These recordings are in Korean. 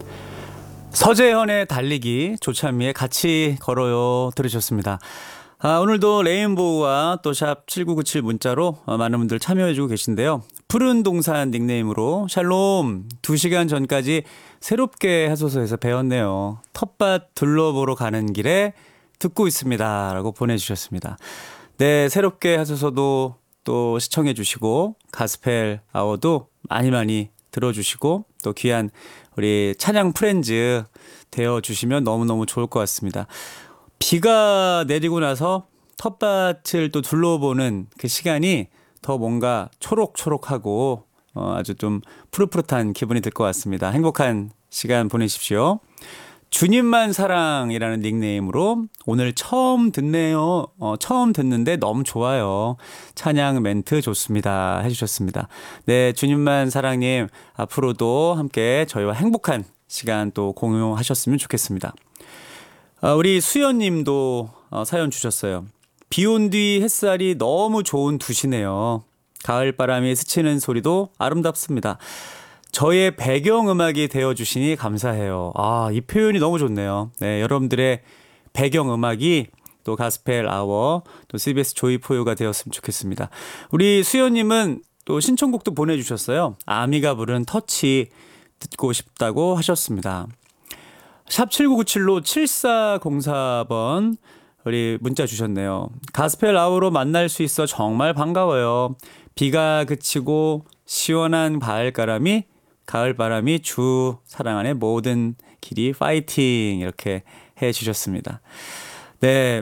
서재현의 달리기, 조찬미의 같이 걸어요 들으셨습니다. 오늘도 레인보우와 또 샵 7997 문자로 많은 분들 참여해주고 계신데요. 푸른 동산 닉네임으로 샬롬 2시간 전까지 새롭게 하소서에서 배웠네요. 텃밭 둘러보러 가는 길에 듣고 있습니다 라고 보내주셨습니다. 네, 새롭게 하소서도 또 시청해 주시고 가스펠 아워도 많이 들어주시고 또 귀한 우리 찬양 프렌즈 되어주시면 너무너무 좋을 것 같습니다. 비가 내리고 나서 텃밭을 또 둘러보는 그 시간이 더 뭔가 초록초록하고 아주 좀 푸릇푸릇한 기분이 들 것 같습니다. 행복한 시간 보내십시오. 주님만 사랑이라는 닉네임으로 오늘 처음 듣네요. 처음 듣는데 너무 좋아요. 찬양 멘트 좋습니다 해주셨습니다. 네, 주님만 사랑님 앞으로도 함께 저희와 행복한 시간 또 공유하셨으면 좋겠습니다. 우리 수연님도 사연 주셨어요. 비 온 뒤 햇살이 너무 좋은 2시네요. 가을바람이 스치는 소리도 아름답습니다. 저의 배경음악이 되어주시니 감사해요. 이 표현이 너무 좋네요. 네, 여러분들의 배경음악이 또 가스펠 아워, 또 CBS 조이포유가 되었으면 좋겠습니다. 우리 수연님은 또 신청곡도 보내주셨어요. 아미가 부른 터치 듣고 싶다고 하셨습니다. 샵 7997로 7404번 우리 문자 주셨네요. 가스펠 아워로 만날 수 있어 정말 반가워요. 비가 그치고 시원한 가을바람이 주 사랑 안에 모든 길이 파이팅 이렇게 해주셨습니다. 네,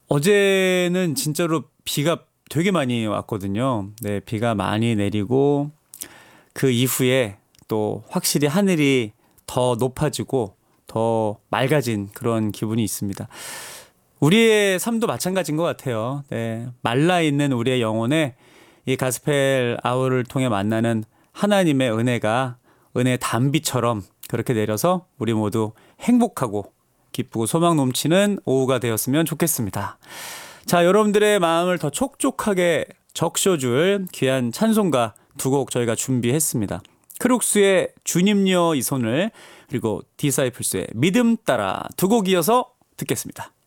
어제는 진짜로 비가 되게 많이 왔거든요. 네, 비가 많이 내리고 그 이후에 또 확실히 하늘이 더 높아지고 더 맑아진 그런 기분이 있습니다. 우리의 삶도 마찬가지인 것 같아요. 네, 말라있는 우리의 영혼에 이 가스펠 아워를 통해 만나는 하나님의 은혜의 단비처럼 그렇게 내려서 우리 모두 행복하고 기쁘고 소망 넘치는 오후가 되었으면 좋겠습니다. 자, 여러분들의 마음을 더 촉촉하게 적셔줄 귀한 찬송가 2곡 저희가 준비했습니다. 크룩스의 주님여 이 손을 그리고 디사이플스의 믿음 따라 2곡 이어서 듣겠습니다.